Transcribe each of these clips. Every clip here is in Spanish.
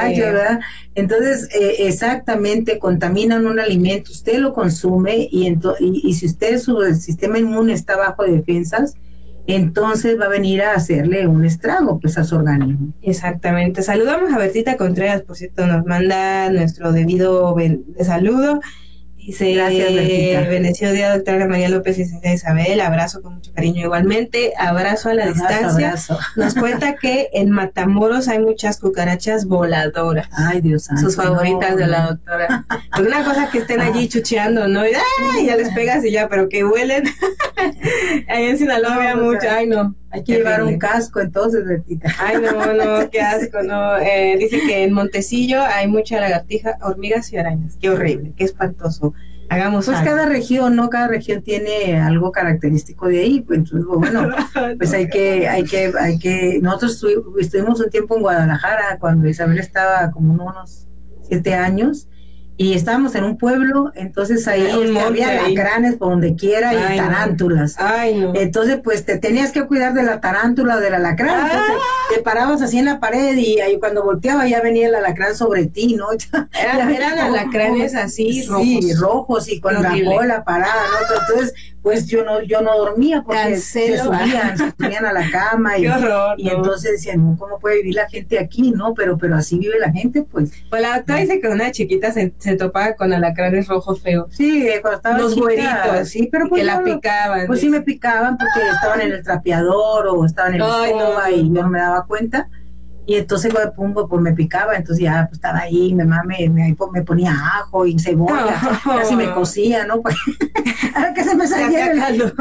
gallo, ¿verdad? Entonces, exactamente, contaminan un alimento, usted lo consume y si su sistema inmune está bajo de defensas, entonces va a venir a hacerle un estrago pues a su organismo. Exactamente. Saludamos a Bertita Contreras, por cierto, nos manda nuestro debido saludo. Dice, gracias, Bertita. Bendecido día, doctora María López y señora Isabel, abrazo con mucho cariño igualmente, abrazo a la distancia. Abrazo. Nos cuenta que en Matamoros hay muchas cucarachas voladoras. Ay, Dios santo. Sus favoritas de la doctora. Pues una cosa que estén allí chucheando, ¿no? Y ya les pegas y ya, pero que huelen. Ahí en Sinaloa había mucho, ay no. Hay que llevar un casco entonces, Bertita. Ay, no, qué asco, no. Dice que en Montecillo hay mucha lagartija, hormigas y arañas. Qué horrible, qué espantoso. Hagamos pues algo. Cada región tiene algo característico de ahí, pues entonces, bueno, pues hay que, nosotros estuvimos un tiempo en Guadalajara cuando Isabel estaba como unos 7 años, y estábamos en un pueblo, entonces ahí había alacranes por donde quiera y tarántulas. No. Entonces, pues te tenías que cuidar de la tarántula o del alacrán. Entonces, te parabas así en la pared y ahí cuando volteaba ya venía el alacrán sobre ti, ¿no? Eran alacranes así, rojos y con la bola parada, ¿no? Entonces, pues yo no dormía porque se subían a la cama y, horror, y entonces decían, no, ¿cómo puede vivir la gente aquí? No, pero así vive la gente, pues. Pues la doctora dice que una chiquita se topaba con alacranes rojos feos. Sí, cuando estaba los güeritos, sí, pero pues que la picaban. Pues sí me picaban porque estaban en el trapeador o estaban en la escoba y yo no me daba cuenta. Y entonces pues me picaba, entonces ya pues estaba ahí, mi mamá me ponía ajo y cebolla, casi me cocía, ¿no? Ahora que se me salía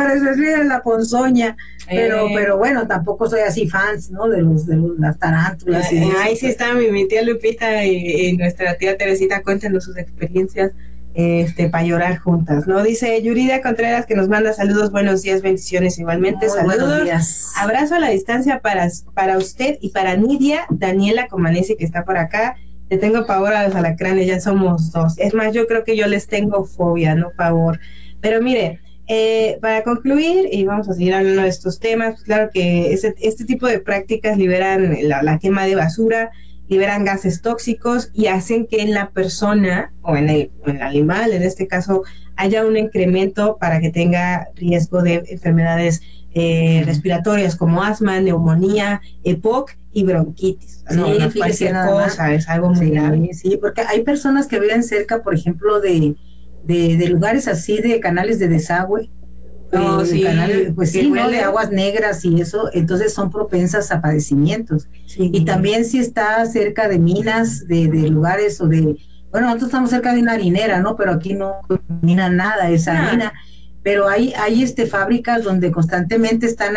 la ponzoña, pero bueno, tampoco soy así fans, ¿no? De las tarántulas. Ahí sí está mi tía Lupita y nuestra tía Teresita, cuéntenos sus experiencias para llorar juntas, ¿no? Dice Yurida Contreras que nos manda saludos, buenos días, bendiciones igualmente. Muy saludos, buenos días. Abrazo a la distancia para usted y para Nidia Daniela Comanesi, que está por acá. Le tengo pavor a los alacranes, ya somos 2. Es más, yo creo que yo les tengo fobia, no pavor. Pero mire, para concluir, y vamos a seguir hablando de estos temas, pues claro que este tipo de prácticas liberan la quema de basura, liberan gases tóxicos y hacen que en la persona o en el animal, en este caso, haya un incremento para que tenga riesgo de enfermedades respiratorias como asma, neumonía, EPOC y bronquitis. Sí, no cualquier cosa, es algo muy grave. Sí, porque hay personas que viven cerca, por ejemplo, de lugares así, de canales de desagüe, canales, pues sí, ¿no? De aguas negras y eso, entonces son propensas a padecimientos. Sí. Y también si está cerca de minas, de lugares o de, bueno, nosotros estamos cerca de una harinera, ¿no? Pero aquí no mina nada esa harina. Pero hay fábricas donde constantemente está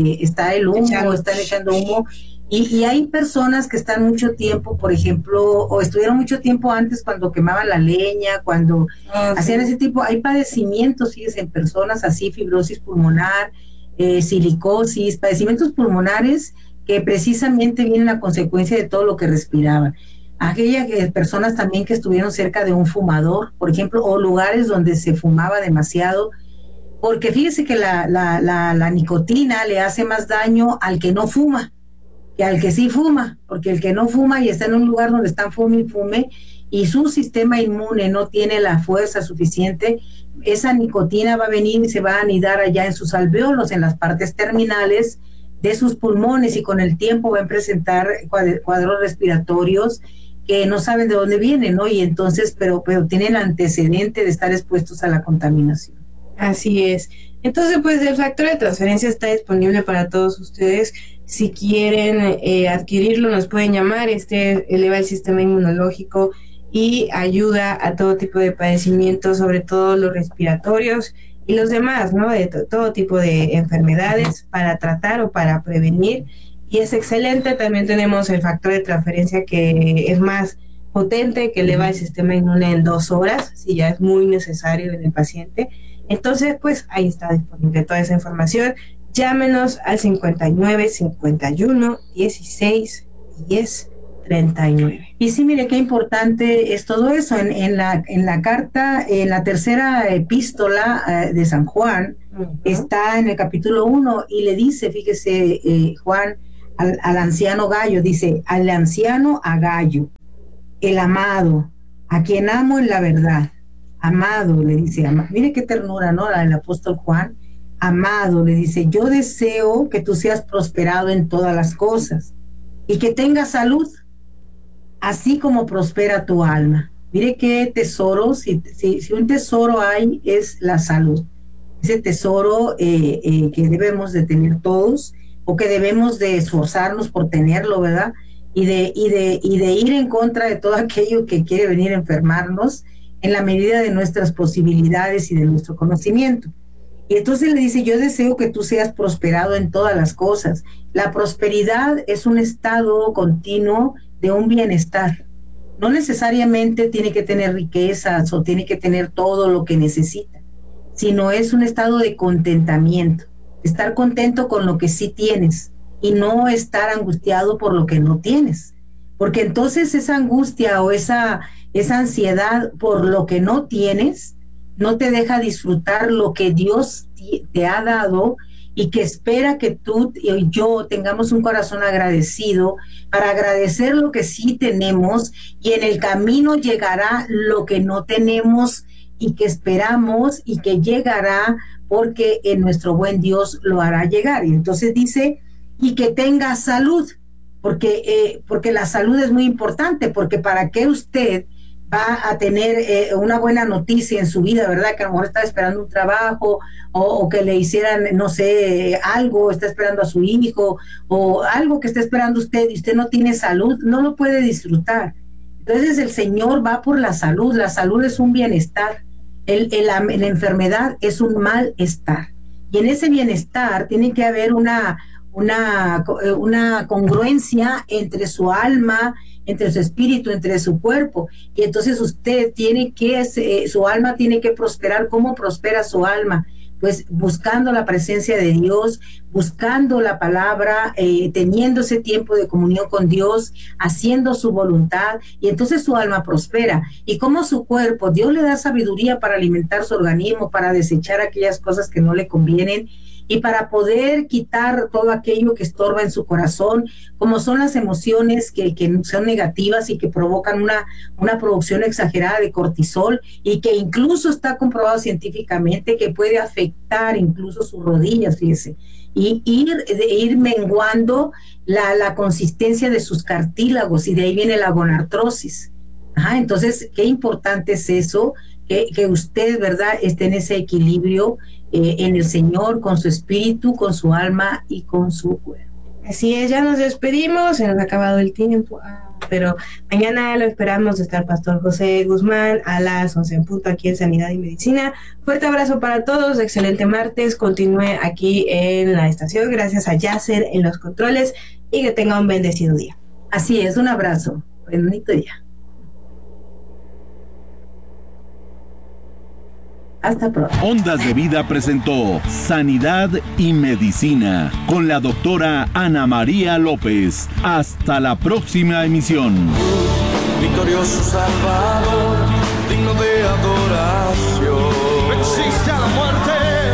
el humo, están echando humo. Y hay personas que están mucho tiempo, por ejemplo, o estuvieron mucho tiempo antes cuando quemaban la leña, cuando hacían ese tipo, hay padecimientos, fíjense, en personas así, fibrosis pulmonar, silicosis, padecimientos pulmonares que precisamente vienen a consecuencia de todo lo que respiraban. Aquellas personas también que estuvieron cerca de un fumador, por ejemplo, o lugares donde se fumaba demasiado, porque fíjese que la nicotina le hace más daño al que no fuma que al que sí fuma, porque el que no fuma y está en un lugar donde están fume y fume y su sistema inmune no tiene la fuerza suficiente, esa nicotina va a venir y se va a anidar allá en sus alvéolos, en las partes terminales de sus pulmones, y con el tiempo va a presentar cuadros respiratorios que no saben de dónde vienen, ¿no? Y entonces, pero tienen el antecedente de estar expuestos a la contaminación. Así es. Entonces, pues el factor de transferencia está disponible para todos ustedes. Si quieren adquirirlo, nos pueden llamar. Eleva el sistema inmunológico y ayuda a todo tipo de padecimientos, sobre todo los respiratorios y los demás, ¿no? De todo tipo de enfermedades para tratar o para prevenir. Y es excelente. También tenemos el factor de transferencia, que es más potente, que eleva el sistema inmune en 2 horas, si ya es muy necesario en el paciente. Entonces, pues ahí está disponible toda esa información. Llámenos al 59 51 16 10 39. Y sí, mire qué importante es todo eso. En la carta, en la tercera epístola de San Juan, está en el capítulo 1 y le dice, fíjese, Juan al anciano Gallo, dice, al anciano a Gallo, el amado, a quien amo en la verdad. Amado, le dice, mire qué ternura, ¿no? El apóstol Juan. Amado, le dice, yo deseo que tú seas prosperado en todas las cosas y que tengas salud, así como prospera tu alma. Mire qué tesoro, si un tesoro hay, es la salud. Ese tesoro que debemos de tener todos, o que debemos de esforzarnos por tenerlo, ¿verdad? Y de ir en contra de todo aquello que quiere venir a enfermarnos en la medida de nuestras posibilidades y de nuestro conocimiento. Y entonces le dice, yo deseo que tú seas prosperado en todas las cosas. La prosperidad es un estado continuo de un bienestar. No necesariamente tiene que tener riquezas o tiene que tener todo lo que necesita, sino es un estado de contentamiento, estar contento con lo que sí tienes y no estar angustiado por lo que no tienes. Porque entonces esa angustia o esa ansiedad por lo que no tienes no te deja disfrutar lo que Dios te ha dado y que espera que tú y yo tengamos un corazón agradecido para agradecer lo que sí tenemos, y en el camino llegará lo que no tenemos y que esperamos y que llegará porque nuestro buen Dios lo hará llegar. Y entonces dice, y que tenga salud, porque la salud es muy importante, porque para qué usted va a tener una buena noticia en su vida, ¿verdad? Que a lo mejor está esperando un trabajo o que le hicieran, no sé, algo, está esperando a su hijo o algo que está esperando usted y usted no tiene salud, no lo puede disfrutar. Entonces el Señor va por la salud es un bienestar, la enfermedad es un malestar, y en ese bienestar tiene que haber una congruencia entre su alma, entre su espíritu, entre su cuerpo, y entonces usted tiene que, su alma tiene que prosperar. ¿Cómo prospera su alma? Pues buscando la presencia de Dios, buscando la palabra, teniendo ese tiempo de comunión con Dios, haciendo su voluntad, y entonces su alma prospera. Y como su cuerpo, Dios le da sabiduría para alimentar su organismo, para desechar aquellas cosas que no le convienen, y para poder quitar todo aquello que estorba en su corazón, como son las emociones que son negativas y que provocan una producción exagerada de cortisol, y que incluso está comprobado científicamente que puede afectar incluso sus rodillas, fíjese, y ir menguando la consistencia de sus cartílagos, y de ahí viene la gonartrosis. Entonces, qué importante es eso, que usted, ¿verdad?, esté en ese equilibrio en el Señor, con su espíritu, con su alma y con su cuerpo. Así es, ya nos despedimos, se nos ha acabado el tiempo, pero mañana lo esperamos. Está el Pastor José Guzmán a las 11 en punto aquí en Sanidad y Medicina. Fuerte abrazo para todos, excelente martes, continúe aquí en la estación, gracias a Yasser en los controles, y que tenga un bendecido día. Así es, un abrazo, bonito día. Hasta pronto. Ondas de Vida presentó Sanidad y Medicina con la doctora Ana María López. Hasta la próxima emisión. Victorioso Salvador, digno de adoración. No existe la muerte.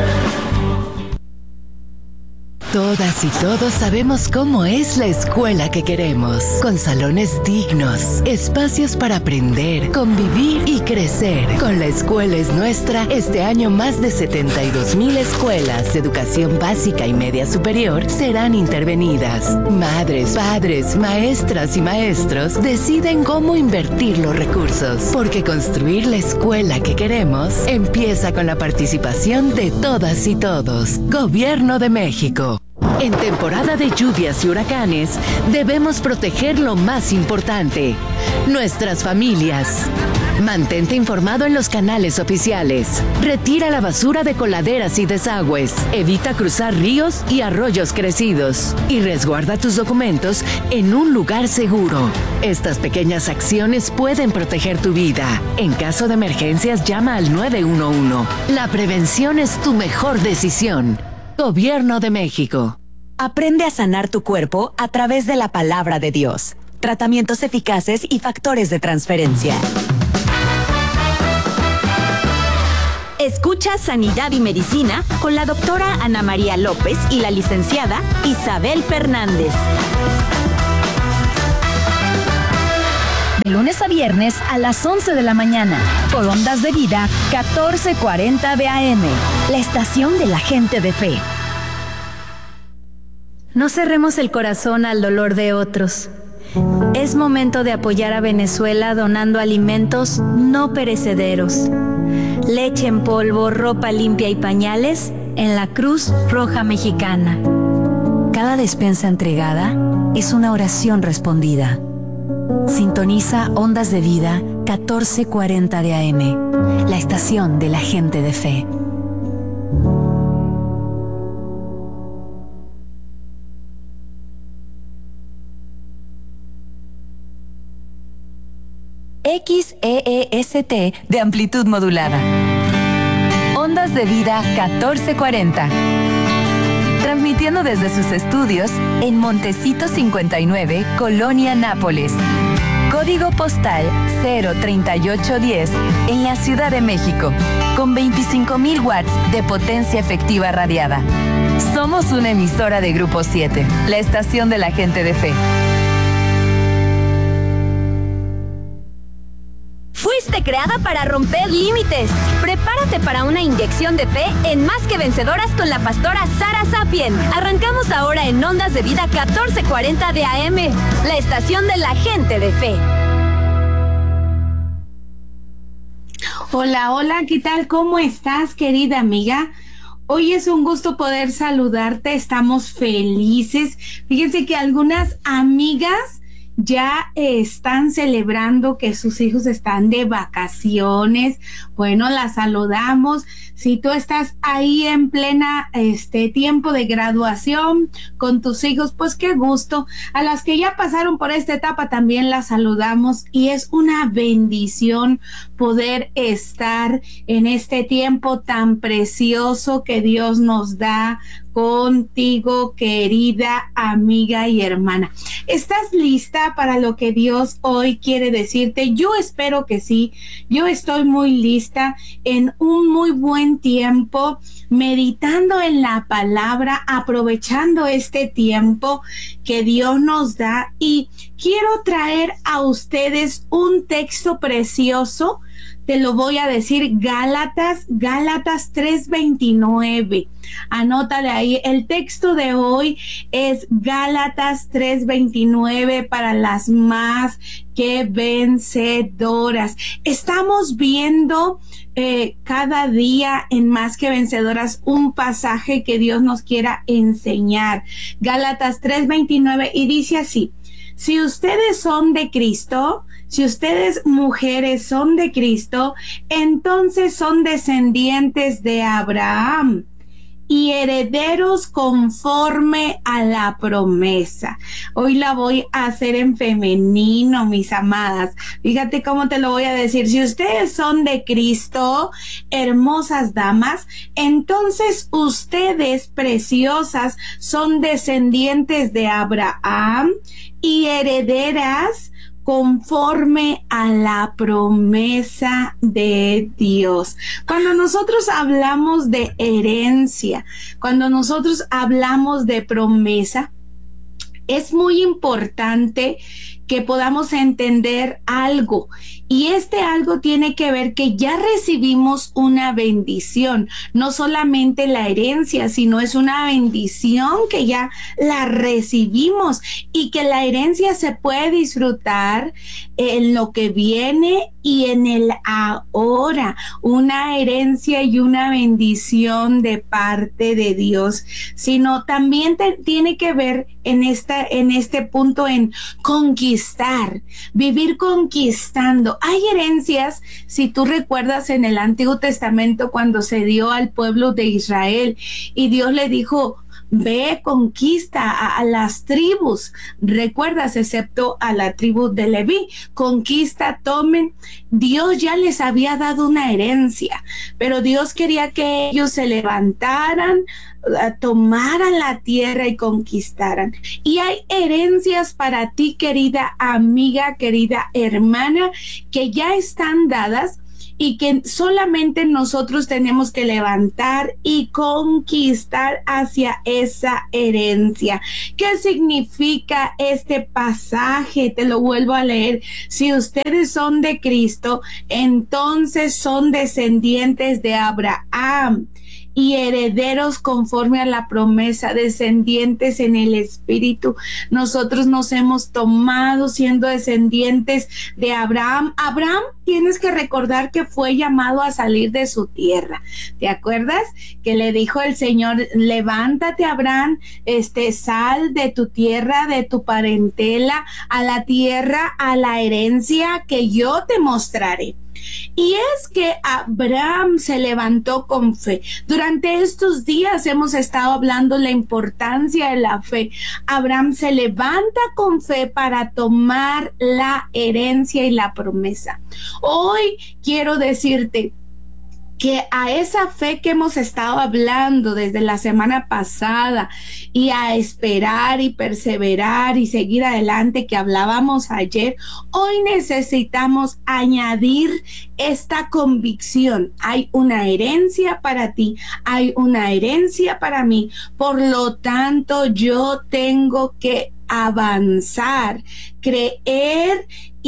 Todas y todos sabemos cómo es la escuela que queremos, con salones dignos, espacios para aprender, convivir y crecer. Con La Escuela es Nuestra, este año más de 72,000 escuelas de educación básica y media superior serán intervenidas. Madres, padres, maestras y maestros deciden cómo invertir los recursos, porque construir la escuela que queremos empieza con la participación de todas y todos. Gobierno de México. En temporada de lluvias y huracanes, debemos proteger lo más importante, nuestras familias. Mantente informado en los canales oficiales. Retira la basura de coladeras y desagües. Evita cruzar ríos y arroyos crecidos. Y resguarda tus documentos en un lugar seguro. Estas pequeñas acciones pueden proteger tu vida. En caso de emergencias, llama al 911. La prevención es tu mejor decisión. Gobierno de México. Aprende a sanar tu cuerpo a través de la palabra de Dios. Tratamientos eficaces y factores de transferencia. Escucha Sanidad y Medicina con la doctora Ana María López y la licenciada Isabel Fernández. de lunes a viernes a las 11 de la mañana, por Ondas de Vida 1440 de AM, la estación de la gente de fe. No cerremos el corazón al dolor de otros. Es momento de apoyar a Venezuela donando alimentos no perecederos, leche en polvo, ropa limpia y pañales en la Cruz Roja Mexicana. Cada despensa entregada es una oración respondida. Sintoniza Ondas de Vida 1440 de AM, la estación de la gente de fe. XEEST de amplitud modulada. Ondas de Vida 1440. Transmitiendo desde sus estudios en Montecito 59, Colonia Nápoles. Código postal 03810 en la Ciudad de México, con 25,000 watts de potencia efectiva radiada. Somos una emisora de Grupo 7, la estación de la gente de fe. Fuiste creada para romper límites. Prepárate para una inyección de fe en Más que Vencedoras con la pastora Sara Sapien. Arrancamos ahora en Ondas de Vida 1440 de AM, la estación de la gente de fe. Hola, hola, ¿qué tal? ¿Cómo estás, querida amiga? Hoy es un gusto poder saludarte, estamos felices. Fíjense que algunas amigas ya están celebrando que sus hijos están de vacaciones. Bueno, las saludamos. Si tú estás ahí en plena tiempo de graduación con tus hijos, pues qué gusto. A las que ya pasaron por esta etapa también las saludamos, y es una bendición poder estar en este tiempo tan precioso que Dios nos da contigo, querida amiga y hermana. ¿Estás lista para lo que Dios hoy quiere decirte? Yo espero que sí. Yo estoy muy lista, en un muy buen tiempo, meditando en la palabra, aprovechando este tiempo que Dios nos da, y quiero traer a ustedes un texto precioso. Te lo voy a decir, Gálatas 3:29. Anótale ahí. El texto de hoy es Gálatas 3:29 para las más que vencedoras. Estamos viendo cada día en Más que Vencedoras un pasaje que Dios nos quiera enseñar. Gálatas 3:29, y dice así: si ustedes son de Cristo, si ustedes mujeres son de Cristo, entonces son descendientes de Abraham y herederos conforme a la promesa. Hoy la voy a hacer en femenino, mis amadas. Fíjate cómo te lo voy a decir. Si ustedes son de Cristo, hermosas damas, entonces ustedes, preciosas, son descendientes de Abraham y herederas conforme a la promesa de Dios. Cuando nosotros hablamos de herencia, cuando nosotros hablamos de promesa, es muy importante que podamos entender algo, y este algo tiene que ver que ya recibimos una bendición, no solamente la herencia, sino es una bendición que ya la recibimos, y que la herencia se puede disfrutar en lo que viene y en el ahora. Una herencia y una bendición de parte de Dios, sino también tiene que ver en este punto en conquistar, vivir conquistando. Hay herencias, si tú recuerdas en el Antiguo Testamento, cuando se dio al pueblo de Israel y Dios le dijo: ve, conquista a las tribus, recuerdas, excepto a la tribu de Leví, conquista, tomen. Dios ya les había dado una herencia, pero Dios quería que ellos se levantaran, tomaran la tierra y conquistaran. Y hay herencias para ti, querida amiga, querida hermana, que ya están dadas y que solamente nosotros tenemos que levantar y conquistar hacia esa herencia. ¿Qué significa este pasaje? Te lo vuelvo a leer. Si ustedes son de Cristo, entonces son descendientes de Abraham y herederos conforme a la promesa, descendientes en el Espíritu. Nosotros nos hemos tomado siendo descendientes de Abraham. Abraham, tienes que recordar que fue llamado a salir de su tierra. ¿Te acuerdas? Que le dijo el Señor, levántate, Abraham, sal de tu tierra, de tu parentela, a la tierra, a la herencia que yo te mostraré. Y es que Abraham se levantó con fe. Durante estos días hemos estado hablando de la importancia de la fe. Abraham se levanta con fe para tomar la herencia y la promesa. Hoy quiero decirte que a esa fe que hemos estado hablando desde la semana pasada y a esperar y perseverar y seguir adelante que hablábamos ayer, hoy necesitamos añadir esta convicción. Hay una herencia para ti, hay una herencia para mí, por lo tanto yo tengo que avanzar, creer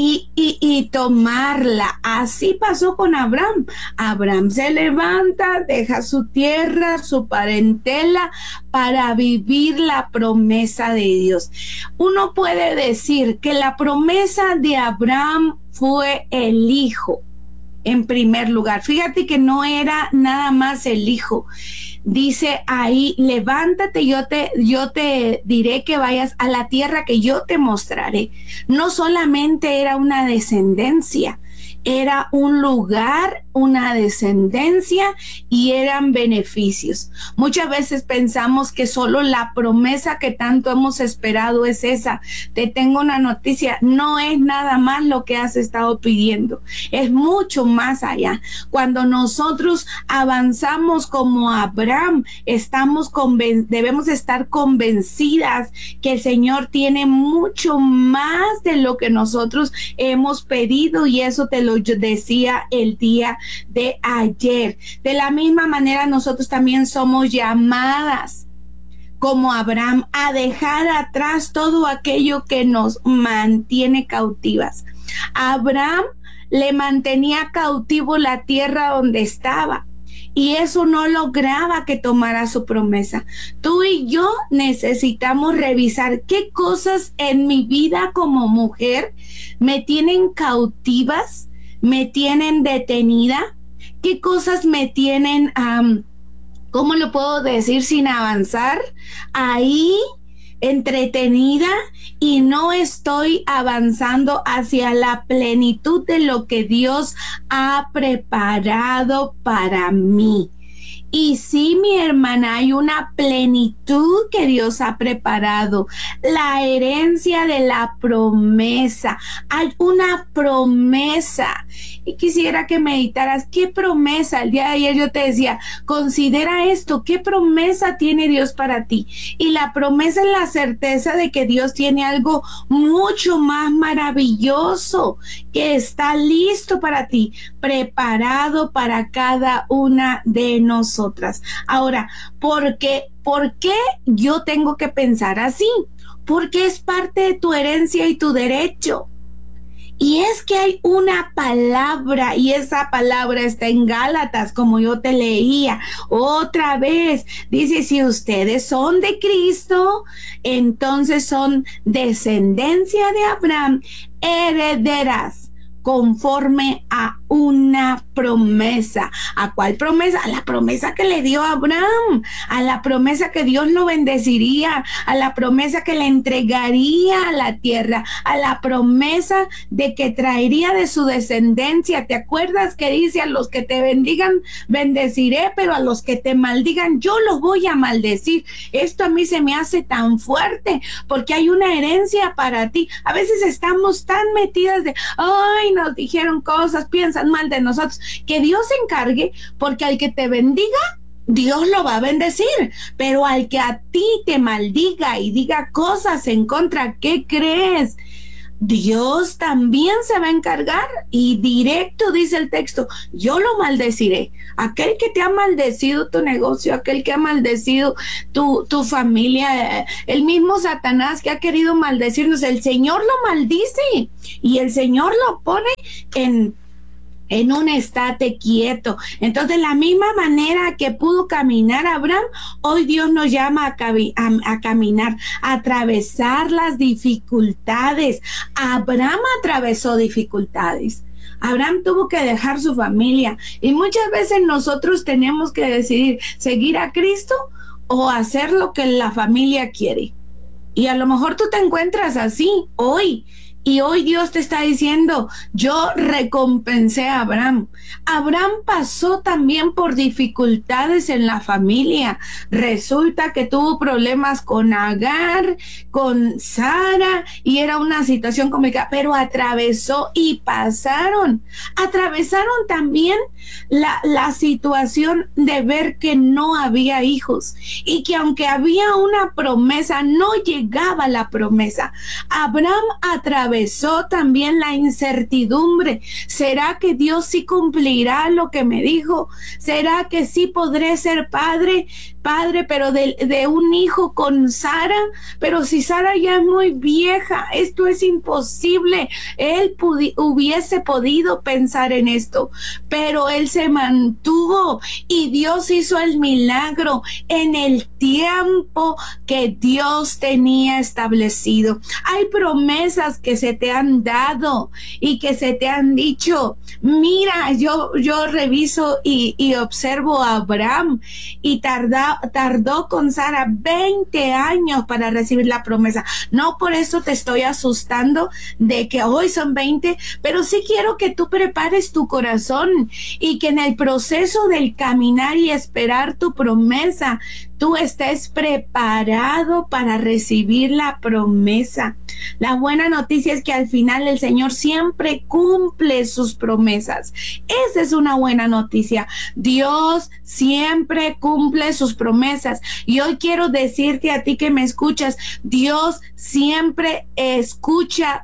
y tomarla. Así pasó con Abraham. Abraham se levanta, deja su tierra, su parentela para vivir la promesa de Dios. Uno puede decir que la promesa de Abraham fue el hijo. En primer lugar, fíjate que no era nada más el hijo. Dice ahí, levántate, yo te diré que vayas a la tierra que yo te mostraré. No solamente era una descendencia, era un lugar, una descendencia y eran beneficios. Muchas veces pensamos que solo la promesa que tanto hemos esperado es esa. Te tengo una noticia, no es nada más lo que has estado pidiendo, es mucho más allá. Cuando nosotros avanzamos como Abraham, debemos estar convencidas que el Señor tiene mucho más de lo que nosotros hemos pedido, y eso te lo decía el día de ayer. De la misma manera, nosotros también somos llamadas como Abraham a dejar atrás todo aquello que nos mantiene cautivas. Abraham le mantenía cautivo la tierra donde estaba, y eso no lograba que tomara su promesa. Tú y yo necesitamos revisar qué cosas en mi vida como mujer me tienen cautivas, me tienen detenida, qué cosas me tienen, ¿cómo lo puedo decir sin avanzar? Ahí entretenida, y no estoy avanzando hacia la plenitud de lo que Dios ha preparado para mí. Y sí, mi hermana, hay una plenitud que Dios ha preparado, la herencia de la promesa. Hay una promesa. Y quisiera que meditaras, ¿qué promesa? El día de ayer yo te decía, considera esto, ¿qué promesa tiene Dios para ti? Y la promesa es la certeza de que Dios tiene algo mucho más maravilloso, que está listo para ti, preparado para cada una de nosotras. Ahora, ¿por qué yo tengo que pensar así? Porque es parte de tu herencia y tu derecho. Y es que hay una palabra, y esa palabra está en Gálatas, como yo te leía otra vez. Dice, si ustedes son de Cristo, entonces son descendencia de Abraham, herederas conforme a una promesa. ¿A cuál promesa? A la promesa que le dio a Abraham, a la promesa que Dios lo bendeciría, a la promesa que le entregaría a la tierra, a la promesa de que traería de su descendencia. ¿Te acuerdas que dice, a los que te bendigan bendeciré, pero a los que te maldigan yo los voy a maldecir? Esto a mí se me hace tan fuerte, porque hay una herencia para ti. A veces estamos tan metidas de, ay, nos dijeron cosas, piensan mal de nosotros, que Dios se encargue, porque al que te bendiga, Dios lo va a bendecir, pero al que a ti te maldiga y diga cosas en contra, ¿qué crees? Dios también se va a encargar, y directo dice el texto, yo lo maldeciré. Aquel que te ha maldecido tu negocio, aquel que ha maldecido tu familia, el mismo Satanás que ha querido maldecirnos, el Señor lo maldice y el Señor lo pone en un estate quieto. Entonces, de la misma manera que pudo caminar Abraham, hoy Dios nos llama a caminar, a atravesar las dificultades. Abraham atravesó dificultades. Abraham tuvo que dejar su familia, y muchas veces nosotros tenemos que decidir seguir a Cristo o hacer lo que la familia quiere. Y a lo mejor tú te encuentras así hoy. Y hoy Dios te está diciendo, yo recompensé a Abraham. Abraham pasó también por dificultades en la familia. Resulta que tuvo problemas con Agar, con Sara, y era una situación complicada, pero atravesó y pasaron. Atravesaron también la situación de ver que no había hijos y que aunque había una promesa, no llegaba la promesa. Abraham atravesó también la incertidumbre. ¿Será que Dios sí cumplirá lo que me dijo? ¿Será que sí podré ser padre, pero de un hijo con Sara? Pero si Sara ya es muy vieja, esto es imposible. Él hubiese podido pensar en esto, pero él se mantuvo y Dios hizo el milagro en el tiempo que Dios tenía establecido. Hay promesas que se te han dado y que se te han dicho. Mira, yo reviso y observo a Abraham, y tardó con Sara 20 años para recibir la promesa. No por eso te estoy asustando de que hoy son 20, pero sí quiero que tú prepares tu corazón y que en el proceso del caminar y esperar tu promesa, tú estés preparado para recibir la promesa. La buena noticia es que al final el Señor siempre cumple sus promesas. Esa es una buena noticia. Dios siempre cumple sus promesas. Y hoy quiero decirte a ti que me escuchas, Dios siempre escucha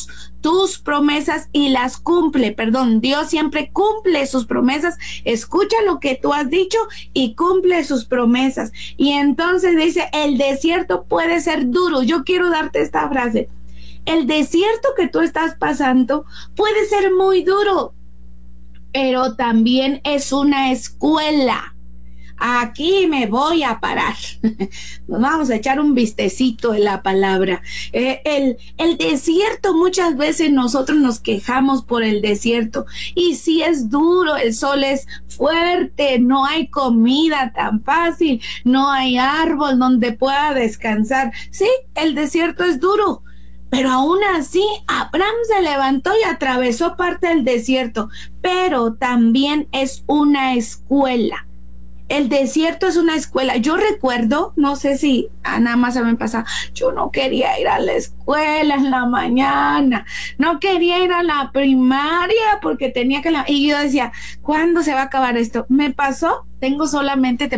tus promesas y las cumple. Dios siempre cumple sus promesas, escucha lo que tú has dicho y cumple sus promesas. Y entonces dice, el desierto puede ser duro. Yo quiero darte esta frase: el desierto que tú estás pasando puede ser muy duro, pero también es una escuela. Aquí me voy a parar. Nos vamos a echar un vistecito en la palabra. El desierto, muchas veces nosotros nos quejamos por el desierto. Y si es duro, el sol es fuerte, no hay comida tan fácil, no hay árbol donde pueda descansar. Sí, el desierto es duro. Pero aún así, Abraham se levantó y atravesó parte del desierto. Pero también es una escuela. El desierto es una escuela. Yo recuerdo, no sé si nada más se me pasa, yo no quería ir a la escuela en la mañana, no quería ir a la primaria porque tenía que... Y yo decía, ¿cuándo se va a acabar esto? Me pasó, tengo solamente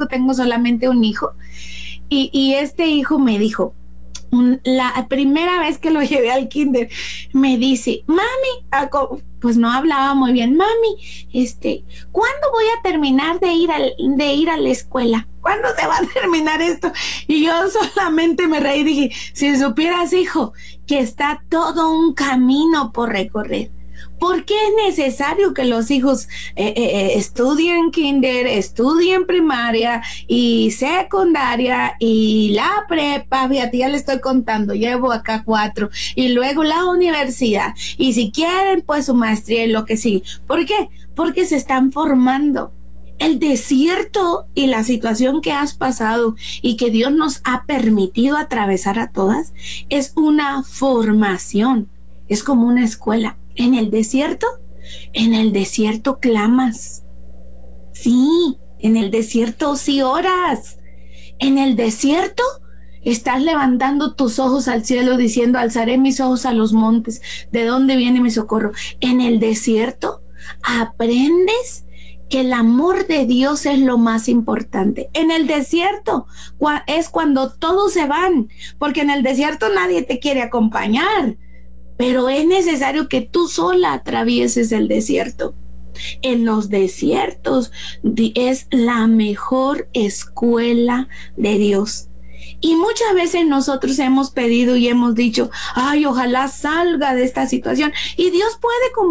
un hijo, y este hijo me dijo, la primera vez que lo llevé al kinder, me dice, mami, pues no hablaba muy bien, mami, ¿cuándo voy a terminar de ir a la escuela? ¿Cuándo se va a terminar esto? Y yo solamente me reí y dije, si supieras, hijo, que está todo un camino por recorrer. ¿Por qué es necesario que los hijos estudien kinder, estudien primaria y secundaria y la prepa? Fíjate, ya le estoy contando, llevo acá 4, y luego la universidad, y si quieren pues su maestría y lo que sigue. ¿Por qué? Porque se están formando. El desierto y la situación que has pasado y que Dios nos ha permitido atravesar a todas es una formación, es como una escuela. En el desierto clamas. Sí, en el desierto sí oras. En el desierto estás levantando tus ojos al cielo diciendo, alzaré mis ojos a los montes, ¿de dónde viene mi socorro? En el desierto aprendes que el amor de Dios es lo más importante. En el desierto es cuando todos se van, porque en el desierto nadie te quiere acompañar. pero es necesario que tú sola atravieses el desierto. En los desiertos es la mejor escuela de Dios. Y muchas veces nosotros hemos pedido y hemos dicho, ay, ojalá salga de esta situación. Y Dios puede